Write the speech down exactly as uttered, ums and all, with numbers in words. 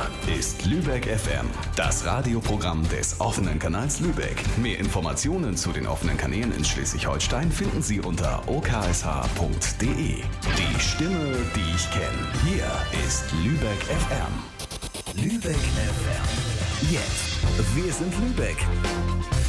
ist Lübeck F M, das Radioprogramm des offenen Kanals Lübeck. Mehr Informationen zu den offenen Kanälen in Schleswig-Holstein finden Sie unter o k s h punkt d e. Die Stimme, die ich kenne. Hier ist Lübeck F M. Lübeck F M. Jetzt. Wir sind Lübeck.